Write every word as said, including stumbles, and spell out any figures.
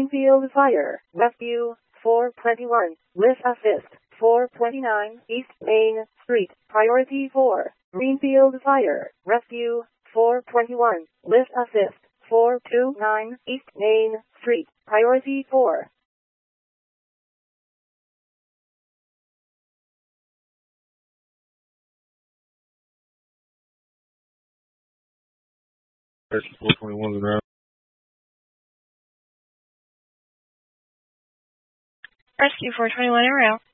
Greenfield Fire, Rescue, four twenty-one, Lift Assist, four twenty-nine, East Main Street, Priority four. Greenfield Fire, Rescue, four twenty-one, Lift Assist, four twenty-nine, East Main Street, Priority four. Rescue four twenty-one is around. Rescue four twenty-one around.